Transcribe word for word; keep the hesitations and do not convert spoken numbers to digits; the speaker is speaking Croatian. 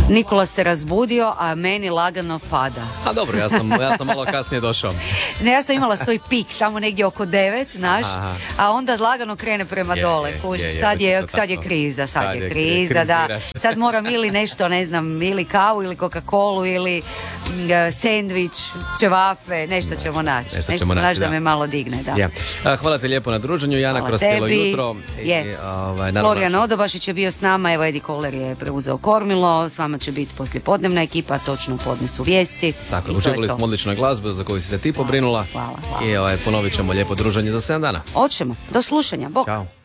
Nikola se razbudio, a meni lagano pada. A dobro, ja sam, ja sam malo kasnije došao. Ne, ja sam imala svoj pik tamo negdje oko devet, znaš, Aha. a onda lagano krene prema Je, dole. je, Kužiš, je, je, sad, je, već je to sad je tako. kriza, sad, Sad je je kriza, da. kriziraš. Sad moram ili nešto, ne znam, ili kavu, ili Coca-Colu, ili mm, sendvič, ćevape, nešto ćemo naći. nešto Nešto, ćemo naći, znaš da da. me malo digne, da. Ja. A, hvala ti lijepo na druženju, Jana, Hvala kroz cijelo tebi. jutro. I, Je. i, ovaj, naravno, Florijan Odobašić je bio s nama, evo Edi Koler je preuzeo kormilo, s vama će biti poslijepodnevna ekipa, točno u podne su vijesti. Tako, I to uživali je to. smo odličnu glazbu za koju si se ti pobrinula. Hvala, hvala. I ovaj, ponovit ćemo lijepo druženje za sedam dana. Hoćemo, do slušanja, bok. Ćao.